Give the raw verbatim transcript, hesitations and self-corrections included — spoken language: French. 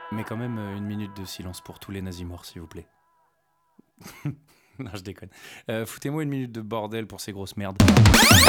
Mais quand même, euh, une minute de silence pour tous les nazis morts, s'il vous plaît. Non, je déconne. Euh, foutez-moi une minute de bordel pour ces grosses merdes.